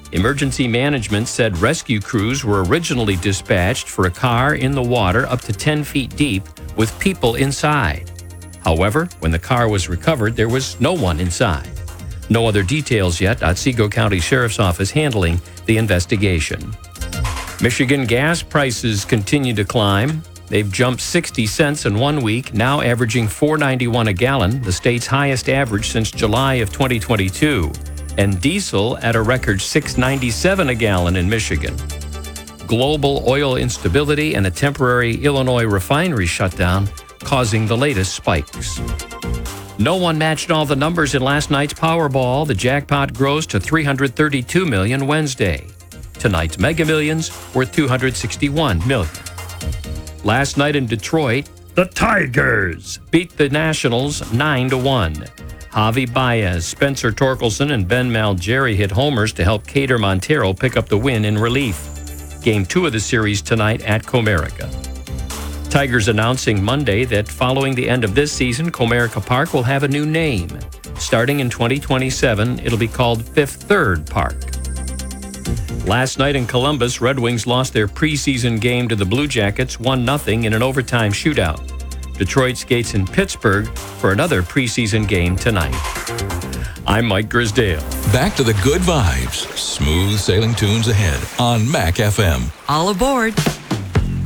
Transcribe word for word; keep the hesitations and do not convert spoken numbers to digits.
Emergency management said rescue crews were originally dispatched for a car in the water up to ten feet deep with people inside. However, when the car was recovered, there was no one inside. No other details yet. Otsego County Sheriff's Office handling the investigation. Michigan gas prices continue to climb. They've jumped sixty cents in one week, now averaging four dollars and ninety-one cents a gallon, the state's highest average since July of twenty twenty-two. And diesel at a record six dollars and ninety-seven cents a gallon in Michigan. Global oil instability and a temporary Illinois refinery shutdown causing the latest spikes. No one matched all the numbers in last night's Powerball. The jackpot grows to three hundred thirty-two million dollars Wednesday. Tonight's Mega Millions worth two hundred sixty-one million dollars. Last night in Detroit, the Tigers beat the Nationals nine to one. Javi Baez, Spencer Torkelson, and Ben Malgeri hit homers to help Cater Montero pick up the win in relief. Game two of the series tonight at Comerica. Tigers announcing Monday that following the end of this season, Comerica Park will have a new name. Starting in twenty twenty-seven, it'll be called Fifth Third Park. Last night in Columbus, Red Wings lost their preseason game to the Blue Jackets one nothing in an overtime shootout. Detroit skates in Pittsburgh for another preseason game tonight. I'm Mike Grisdale. Back to the good vibes. Smooth sailing tunes ahead on Mac F M. All aboard.